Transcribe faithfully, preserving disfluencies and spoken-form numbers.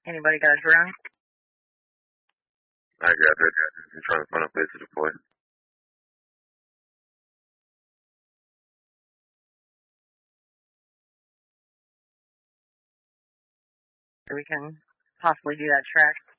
Anybody got a drone? I got that. I'm trying to find a place to deploy. So we can possibly do that track.